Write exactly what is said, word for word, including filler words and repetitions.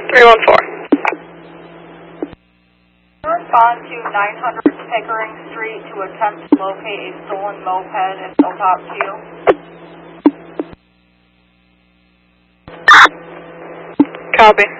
three one four. Respond to nine hundred Pickering Street to attempt to locate a stolen moped at Hilltop Q. Copy.